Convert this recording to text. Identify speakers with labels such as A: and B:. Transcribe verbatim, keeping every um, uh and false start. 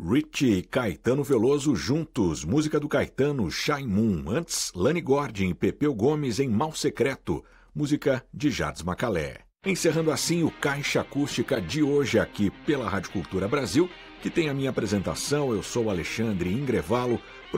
A: Richie e Caetano Veloso juntos, música do Caetano, Shy Moon. Antes, Lani Gordon e Pepeu Gomes em Mal Secreto, música de Jardim Macalé. Encerrando assim o Caixa Acústica de hoje aqui pela Rádio Cultura Brasil, que tem a minha apresentação. Eu sou Alexandre Ingrevalo.